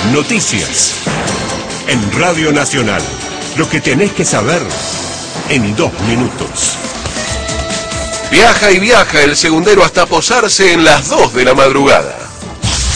Noticias. En Radio Nacional. Lo que tenés que saber en 2 minutos. Viaja y viaja el segundero hasta posarse en las 2 de la madrugada.